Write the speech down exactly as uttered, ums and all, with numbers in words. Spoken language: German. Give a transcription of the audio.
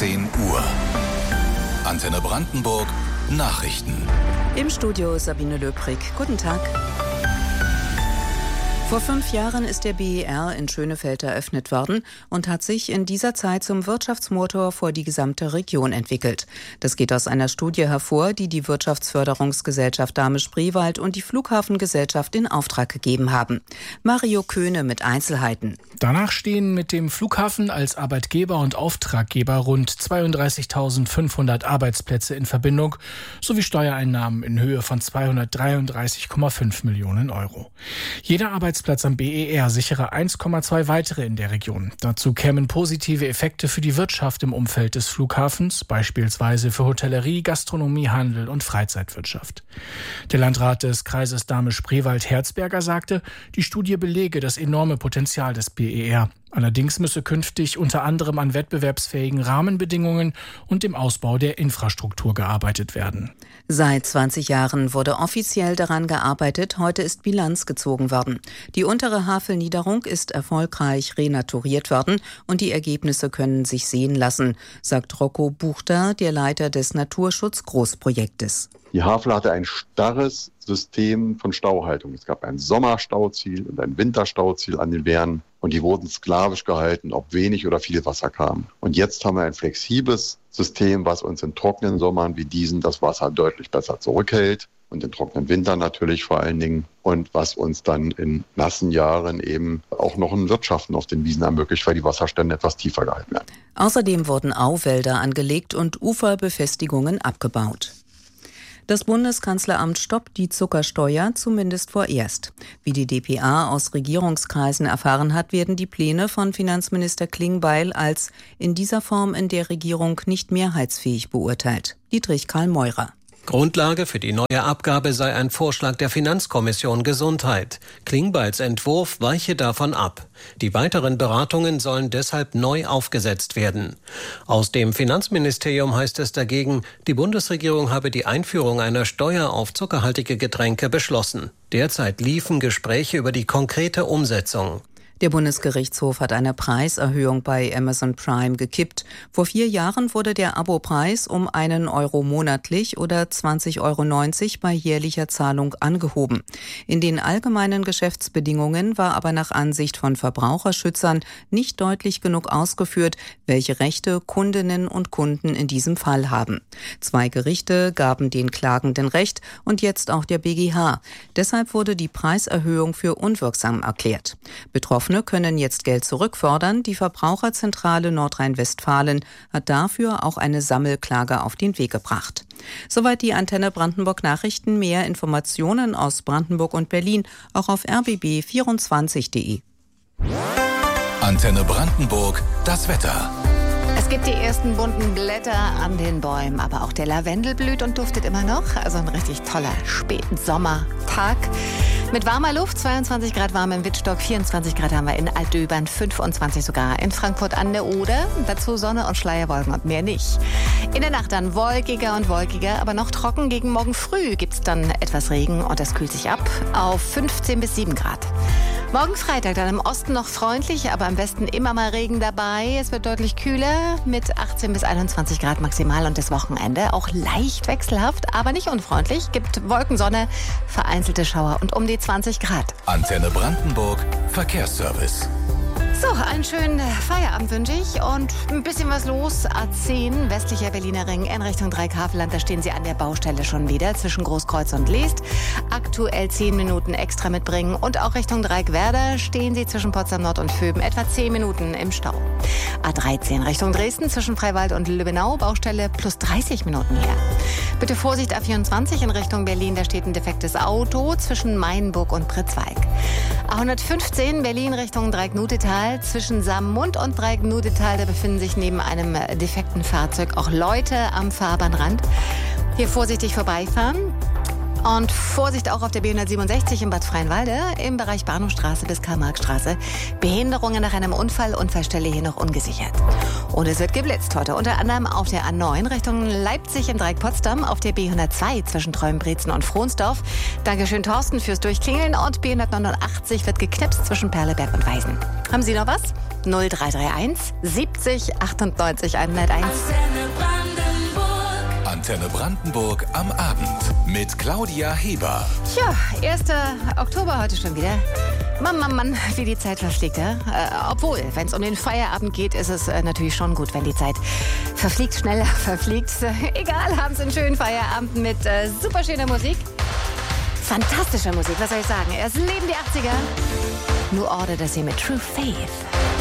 zehn Uhr. Antenne Brandenburg Nachrichten. Im Studio Sabine Löbrig. Guten Tag. Vor fünf Jahren ist der B E R in Schönefeld eröffnet worden und hat sich in dieser Zeit zum Wirtschaftsmotor für die gesamte Region entwickelt. Das geht aus einer Studie hervor, die die Wirtschaftsförderungsgesellschaft Dahme-Spreewald und die Flughafengesellschaft in Auftrag gegeben haben. Mario Köhne mit Einzelheiten. Danach stehen mit dem Flughafen als Arbeitgeber und Auftraggeber rund zweiunddreißigtausendfünfhundert Arbeitsplätze in Verbindung sowie Steuereinnahmen in Höhe von zweihundertdreiunddreißig Komma fünf Millionen Euro. Jeder Arbeitsplatz am B E R sichere eins Komma zwei weitere in der Region. Dazu kämen positive Effekte für die Wirtschaft im Umfeld des Flughafens, beispielsweise für Hotellerie, Gastronomie, Handel und Freizeitwirtschaft. Der Landrat des Kreises Dahme-Spreewald-Herzberger sagte, die Studie belege das enorme Potenzial des B E R. Allerdings müsse künftig unter anderem an wettbewerbsfähigen Rahmenbedingungen und dem Ausbau der Infrastruktur gearbeitet werden. Seit zwanzig Jahren wurde offiziell daran gearbeitet, heute ist Bilanz gezogen worden. Die untere Havelniederung ist erfolgreich renaturiert worden und die Ergebnisse können sich sehen lassen, sagt Rocco Buchter, der Leiter des Naturschutz-Großprojektes. Die Havel hatte ein starres System von Stauhaltung. Es gab ein Sommerstauziel und ein Winterstauziel an den Wehren und die wurden sklavisch gehalten, ob wenig oder viel Wasser kam. Und jetzt haben wir ein flexibles System, was uns in trockenen Sommern wie diesen das Wasser deutlich besser zurückhält und in trockenen Wintern natürlich vor allen Dingen und was uns dann in nassen Jahren eben auch noch ein Wirtschaften auf den Wiesen ermöglicht, weil die Wasserstände etwas tiefer gehalten werden. Außerdem wurden Auwälder angelegt und Uferbefestigungen abgebaut. Das Bundeskanzleramt stoppt die Zuckersteuer zumindest vorerst. Wie die D P A aus Regierungskreisen erfahren hat, werden die Pläne von Finanzminister Klingbeil als in dieser Form in der Regierung nicht mehrheitsfähig beurteilt. Dietrich Karl Meurer. Grundlage für die neue Abgabe sei ein Vorschlag der Finanzkommission Gesundheit. Klingbeils Entwurf weiche davon ab. Die weiteren Beratungen sollen deshalb neu aufgesetzt werden. Aus dem Finanzministerium heißt es dagegen, die Bundesregierung habe die Einführung einer Steuer auf zuckerhaltige Getränke beschlossen. Derzeit liefen Gespräche über die konkrete Umsetzung. Der Bundesgerichtshof hat eine Preiserhöhung bei Amazon Prime gekippt. Vor vier Jahren wurde der Abopreis um einen Euro monatlich oder zwanzig Euro neunzig bei jährlicher Zahlung angehoben. In den allgemeinen Geschäftsbedingungen war aber nach Ansicht von Verbraucherschützern nicht deutlich genug ausgeführt, welche Rechte Kundinnen und Kunden in diesem Fall haben. Zwei Gerichte gaben den Klagenden Recht und jetzt auch der B G H. Deshalb wurde die Preiserhöhung für unwirksam erklärt. Betroffene können jetzt Geld zurückfordern. Die Verbraucherzentrale Nordrhein-Westfalen hat dafür auch eine Sammelklage auf den Weg gebracht. Soweit die Antenne Brandenburg Nachrichten. Mehr Informationen aus Brandenburg und Berlin auch auf r b b vierundzwanzig punkt de. Antenne Brandenburg, das Wetter. Es gibt die ersten bunten Blätter an den Bäumen, aber auch der Lavendel blüht und duftet immer noch. Also ein richtig toller Spätsommertag. Mit warmer Luft, zweiundzwanzig Grad warm im Wittstock, vierundzwanzig Grad haben wir in Altdöbern, fünfundzwanzig sogar in Frankfurt an der Oder. Dazu Sonne und Schleierwolken und mehr nicht. In der Nacht dann wolkiger und wolkiger, aber noch trocken. Gegen morgen früh gibt es dann etwas Regen und es kühlt sich ab auf fünfzehn bis sieben Grad. Morgen Freitag dann im Osten noch freundlich, aber am Westen immer mal Regen dabei. Es wird deutlich kühler mit achtzehn bis einundzwanzig Grad maximal und das Wochenende auch leicht wechselhaft, aber nicht unfreundlich. Gibt Wolkensonne, vereinzelte Schauer und um die zwanzig Grad. Antenne Brandenburg Verkehrsservice. So, einen schönen Feierabend wünsche ich und ein bisschen was los. A zehn, westlicher Berliner Ring in Richtung Dreieck-Havelland. Da stehen Sie an der Baustelle schon wieder zwischen Großkreuz und Leest. Aktuell zehn Minuten extra mitbringen. Und auch Richtung Dreieck-Werder stehen Sie zwischen Potsdam Nord und Vöben etwa zehn Minuten im Stau. A dreizehn Richtung Dresden zwischen Freiwald und Lübbenau. Baustelle plus dreißig Minuten her. Bitte Vorsicht A vierundzwanzig in Richtung Berlin. Da steht ein defektes Auto zwischen Mainburg und Pritzwalk. A hundertfünfzehn Berlin Richtung Dreieck-Nutetal. Zwischen Saarmund und Dreieck-Nutetal, da befinden sich neben einem defekten Fahrzeug auch Leute am Fahrbahnrand. Hier vorsichtig vorbeifahren. Und Vorsicht auch auf der B hundertsiebenundsechzig in Bad Freienwalde im Bereich Bahnhofstraße bis Karl-Marx-Straße. Behinderungen nach einem Unfall, Unfallstelle hier noch ungesichert. Und es wird geblitzt heute, unter anderem auf der A neun Richtung Leipzig im Dreieck Potsdam, auf der B hundertzwei zwischen Treuenbrietzen und Frohnsdorf. Dankeschön Thorsten fürs Durchklingeln und B hundertneunundachtzig wird geknipst zwischen Perleberg und Weisen. Haben Sie noch was? null drei drei eins siebzig achtundneunzig hunderteins. Antenne Brandenburg am Abend mit Claudia Heber. Tja, erster Oktober heute schon wieder. Mann, Mann, Mann, wie die Zeit verfliegt, ja? Äh, obwohl, wenn es um den Feierabend geht, ist es äh, natürlich schon gut, wenn die Zeit verfliegt, schneller verfliegt. Äh, egal, haben Sie einen schönen Feierabend mit äh, super schöner Musik. Fantastische Musik, was soll ich sagen? Es leben die achtziger. New Order, das hier mit True Faith.